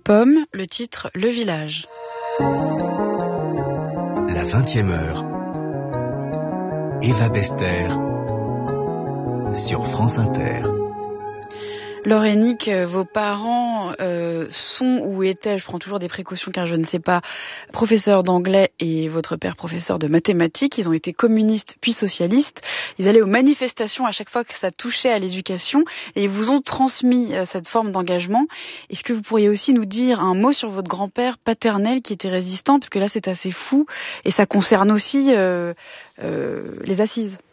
Pomme, le titre Le Village. La 20e heure. Eva Bester sur France Inter. Laure Hennick, vos parents sont ou étaient, je prends toujours des précautions car je ne sais pas, professeurs d'anglais et votre père professeur de mathématiques. Ils ont été communistes puis socialistes. Ils allaient aux manifestations à chaque fois que ça touchait à l'éducation et ils vous ont transmis cette forme d'engagement. Est-ce que vous pourriez aussi nous dire un mot sur votre grand-père paternel qui était résistant, parce que là c'est assez fou et ça concerne aussi les assises.